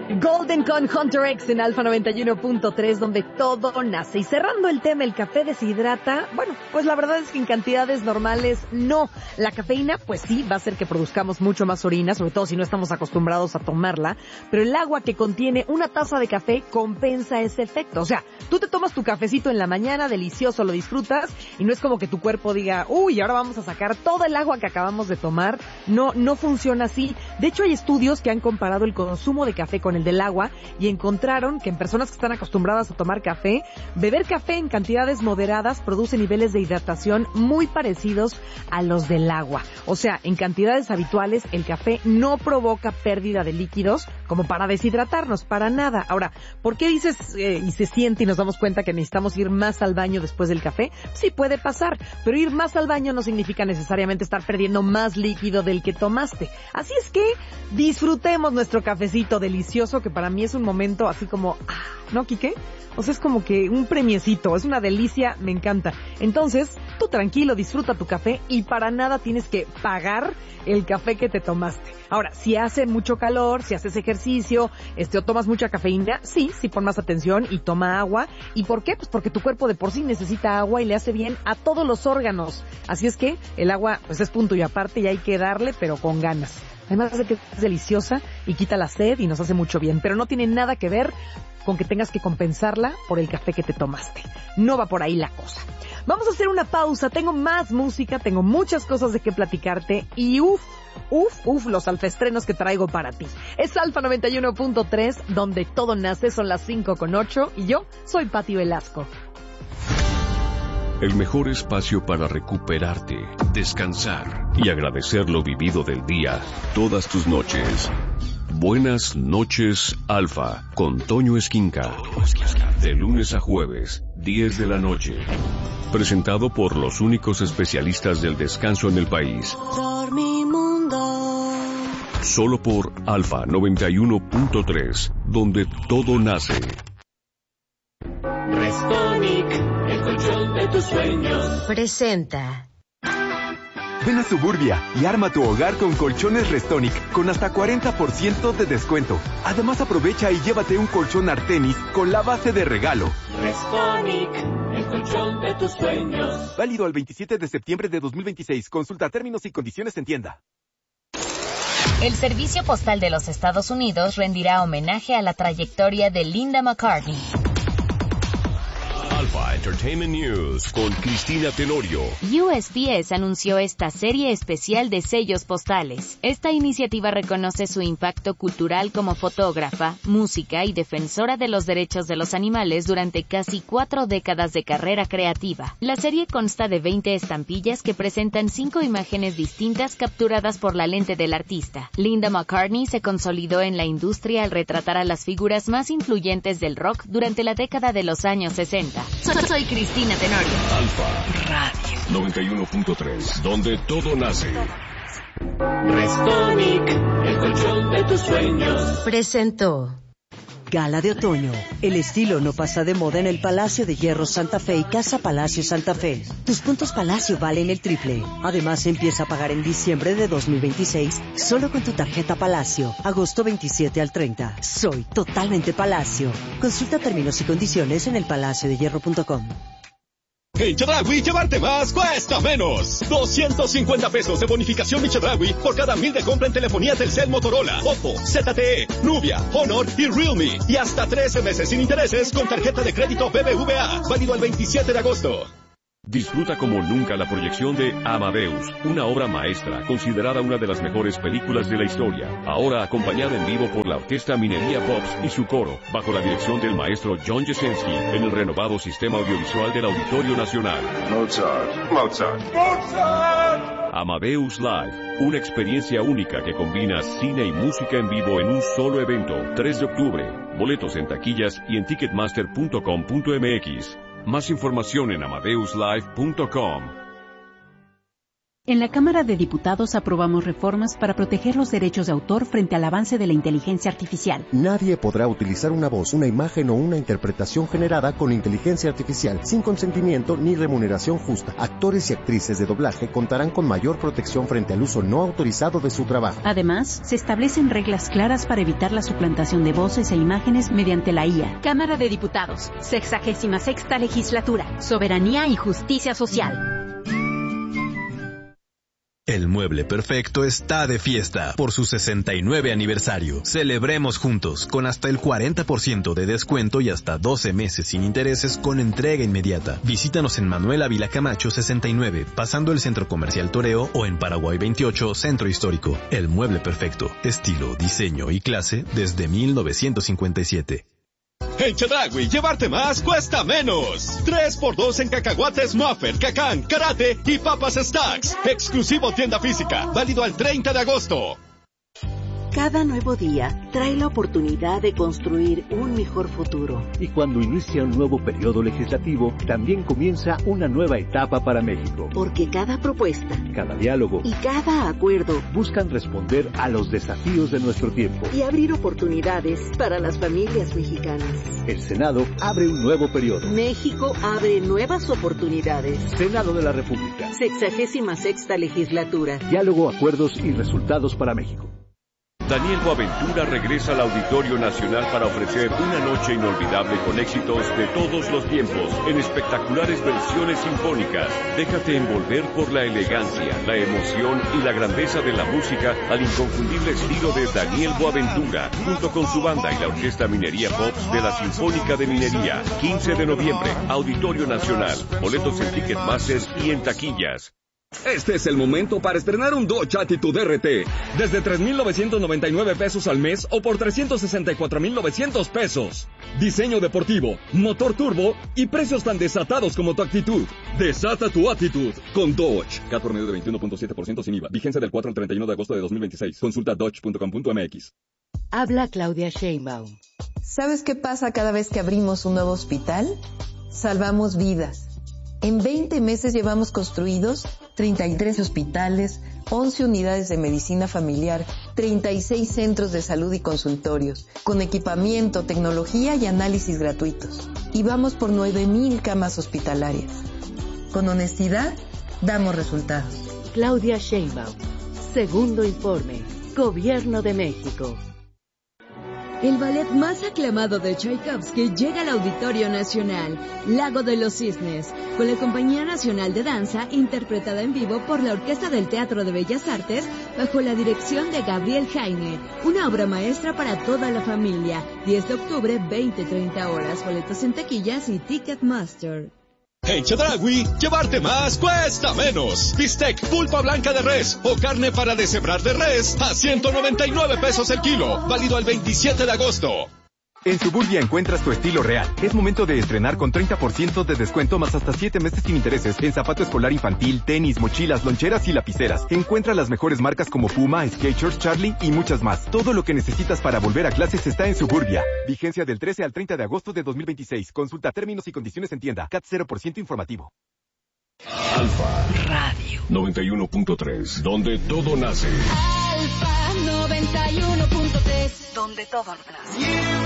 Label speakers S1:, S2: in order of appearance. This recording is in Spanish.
S1: Golden con Hunter X en Alfa 91.3, donde todo nace. Y cerrando el tema, el café deshidrata. Bueno, pues la verdad es que en cantidades normales no. La cafeína, pues sí, va a hacer que produzcamos mucho más orina, sobre todo si no estamos acostumbrados a tomarla. Pero el agua que contiene una taza de café compensa ese efecto. O sea, tú te tomas tu cafecito en la mañana, delicioso, lo disfrutas, y no es como que tu cuerpo diga, uy, ahora vamos a sacar todo el agua que acabamos de tomar. No funciona así. De hecho, hay estudios que han comparado el consumo de café con el del agua y encontraron que en personas que están acostumbradas a tomar café, beber café en cantidades moderadas produce niveles de hidratación muy parecidos a los del agua. O sea, en cantidades habituales el café no provoca pérdida de líquidos como para deshidratarnos, para nada. Ahora, ¿por qué dices y se siente y nos damos cuenta que necesitamos ir más al baño después del café? Sí, puede pasar, pero ir más al baño no significa necesariamente estar perdiendo más líquido del que tomaste. Así es que disfrutemos nuestro cafecito delicioso, que para mí es un momento así como, ¿no, Quique? O sea, es como que un premiecito, es una delicia, me encanta. Entonces, tú tranquilo, disfruta tu café y para nada tienes que pagar el café que te tomaste. Ahora, si hace mucho calor, si haces ejercicio, o tomas mucha cafeína, sí pon más atención y toma agua. ¿Y por qué? Pues porque tu cuerpo de por sí necesita agua y le hace bien a todos los órganos. Así es que el agua, pues es punto y aparte y hay que darle, pero con ganas. Además de que es deliciosa y quita la sed y nos hace mucho bien, pero no tiene nada que ver con que tengas que compensarla por el café que te tomaste. No va por ahí la cosa. Vamos a hacer una pausa, tengo más música, tengo muchas cosas de qué platicarte y los alfaestrenos que traigo para ti. Es Alfa 91.3, donde todo nace, son las 5:08 y yo soy Pati Velasco.
S2: El mejor espacio para recuperarte, descansar y agradecer lo vivido del día, todas tus noches. Buenas noches, Alfa, con Toño Esquinca. De lunes a jueves, 10 de la noche. Presentado por los únicos especialistas del descanso en el país.
S3: Dormimundo.
S2: Solo por Alfa 91.3, donde todo nace.
S4: Restonic, el colchón de tus sueños.
S3: Presenta.
S5: Ven a Suburbia y arma tu hogar con colchones Restonic con hasta 40% de descuento. Además, aprovecha y llévate un colchón Artemis con la base de regalo.
S4: Restonic, el colchón de tus sueños.
S5: Válido al 27 de septiembre de 2026. Consulta términos y condiciones en tienda.
S6: El Servicio Postal de los Estados Unidos rendirá homenaje a la trayectoria de Linda McCartney.
S2: Alfa Entertainment News con Cristina Tenorio.
S6: USPS anunció esta serie especial de sellos postales. Esta iniciativa reconoce su impacto cultural como fotógrafa, música y defensora de los derechos de los animales durante casi 4 décadas de carrera creativa. La serie consta de 20 estampillas que presentan 5 imágenes distintas capturadas por la lente del artista. Linda McCartney se consolidó en la industria al retratar a las figuras más influyentes del rock durante la década de los años 60. Soy Cristina Tenorio.
S2: Alfa Radio 91.3, donde todo nace.
S4: Restonic, el colchón de tus sueños.
S3: Presentó.
S7: Gala de otoño. El estilo no pasa de moda en el Palacio de Hierro Santa Fe y Casa Palacio Santa Fe. Tus puntos Palacio valen el triple. Además, empieza a pagar en diciembre de 2026 solo con tu tarjeta Palacio. Agosto 27 al 30. Soy totalmente Palacio. Consulta términos y condiciones en elpalaciodehierro.com.
S8: En Chedraui, llevarte más cuesta menos. 250 pesos de bonificación de Chedraui por cada 1,000 de compra en telefonía Telcel, Motorola, Oppo, ZTE, Nubia, Honor y Realme. Y hasta 13 meses sin intereses con tarjeta de crédito BBVA. Válido el 27 de agosto.
S2: Disfruta como nunca la proyección de Amadeus, una obra maestra considerada una de las mejores películas de la historia. Ahora acompañada en vivo por la Orquesta Minería Pops y su coro, bajo la dirección del maestro John Jasinski, en el renovado sistema audiovisual del Auditorio Nacional. Mozart. Amadeus Live, una experiencia única que combina cine y música en vivo en un solo evento. 3 de octubre. Boletos en taquillas y en ticketmaster.com.mx. Más información en amadeuslive.com.
S9: En la Cámara de Diputados aprobamos reformas para proteger los derechos de autor frente al avance de la inteligencia artificial.
S10: Nadie podrá utilizar una voz, una imagen o una interpretación generada con inteligencia artificial sin consentimiento ni remuneración justa. Actores y actrices de doblaje contarán con mayor protección frente al uso no autorizado de su trabajo.
S9: Además, se establecen reglas claras para evitar la suplantación de voces e imágenes mediante la IA. Cámara de Diputados, 66ª Legislatura, Soberanía y Justicia Social.
S11: El Mueble Perfecto está de fiesta por su 69 aniversario. Celebremos juntos con hasta el 40% de descuento y hasta 12 meses sin intereses con entrega inmediata. Visítanos en Manuel Ávila Camacho 69, pasando el Centro Comercial Toreo, o en Paraguay 28, Centro Histórico. El Mueble Perfecto, estilo, diseño y clase desde 1957.
S8: En Chedraui, llevarte más cuesta menos. 3x2 en cacahuates Muffet, Cacán, Karate y papas Stacks. Exclusivo tienda física, válido al 30 de agosto.
S12: Cada nuevo día trae la oportunidad de construir un mejor futuro.
S13: Y cuando inicia un nuevo periodo legislativo, también comienza una nueva etapa para México.
S12: Porque cada propuesta,
S13: cada diálogo
S12: y cada acuerdo
S13: buscan responder a los desafíos de nuestro tiempo
S12: y abrir oportunidades para las familias mexicanas.
S13: El Senado abre un nuevo periodo.
S12: México abre nuevas oportunidades.
S13: Senado de la República.
S12: 66ª Legislatura.
S13: Diálogo, acuerdos y resultados para México.
S2: Daniel Boaventura regresa al Auditorio Nacional para ofrecer una noche inolvidable con éxitos de todos los tiempos, en espectaculares versiones sinfónicas. Déjate envolver por la elegancia, la emoción y la grandeza de la música al inconfundible estilo de Daniel Boaventura, junto con su banda y la Orquesta Minería Pops de la Sinfónica de Minería. 15 de noviembre, Auditorio Nacional. Boletos en Ticketmaster y en taquillas.
S14: Este es el momento para estrenar un Dodge Attitude RT. Desde 3,999 pesos al mes o por 364,900 pesos. Diseño deportivo, motor turbo y precios tan desatados como tu actitud. Desata tu actitud con Dodge. CAT por medio de 21.7% sin IVA. Vigencia del 4 al 31 de agosto de 2026. Consulta dodge.com.mx.
S15: Habla Claudia Sheinbaum.
S16: ¿Sabes qué pasa cada vez que abrimos un nuevo hospital? Salvamos vidas. En 20 meses llevamos construidos 33 hospitales, 11 unidades de medicina familiar, 36 centros de salud y consultorios, con equipamiento, tecnología y análisis gratuitos. Y vamos por 9,000 camas hospitalarias. Con honestidad, damos resultados.
S15: Claudia Sheinbaum. Segundo informe. Gobierno de México.
S17: El ballet más aclamado de Tchaikovsky llega al Auditorio Nacional, Lago de los Cisnes, con la Compañía Nacional de Danza, interpretada en vivo por la Orquesta del Teatro de Bellas Artes, bajo la dirección de Gabriel Jaime. Una obra maestra para toda la familia. 10 de octubre, 20-30 horas. Boletos en taquillas y Ticketmaster.
S8: En Chedraui, llevarte más cuesta menos. Bistec, pulpa blanca de res o carne para deshebrar de res a 199 pesos el kilo. Válido al 27 de agosto.
S5: En Suburbia encuentras tu estilo real. Es momento de estrenar con 30% de descuento más hasta 7 meses sin intereses en zapato escolar infantil, tenis, mochilas, loncheras y lapiceras. Encuentra las mejores marcas como Puma, Skechers, Charlie y muchas más. Todo lo que necesitas para volver a clases está en Suburbia. Vigencia del 13 al 30 de agosto de 2026. Consulta términos y condiciones en tienda. CAT 0% informativo.
S2: Alfa Radio 91.3, donde todo nace.
S18: Alfa 91.3,
S12: donde todo nace.